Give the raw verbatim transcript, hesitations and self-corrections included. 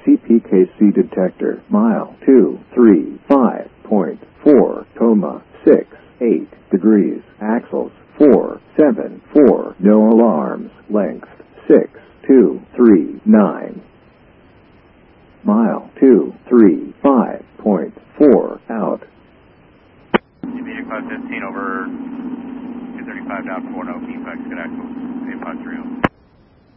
C P K C detector. Mile two three five point four, coma six eight degrees. Axles four seven four. No alarms. Length six two three nine. Mile two three five point four out. Immediate five fifteen over two thirty-five down four, no feedback, good axles, eight five three.